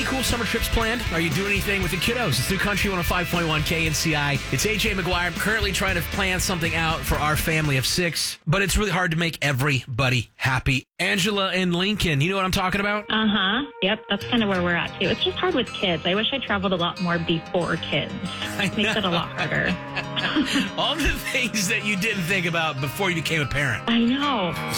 cool summer trips planned? Are you doing anything with the kiddos? It's through Country 105.1 KNCI. It's AJ McGuire. I'm currently trying to plan something out for our family of 6, but it's really hard to make everybody happy. Angela and Lincoln, you know what I'm talking about? Uh-huh. Yep, that's kind of where we're at, too. It's just hard with kids. I wish I traveled a lot more before kids. It makes it a lot harder. All the things that you didn't think about before you became a parent. I know.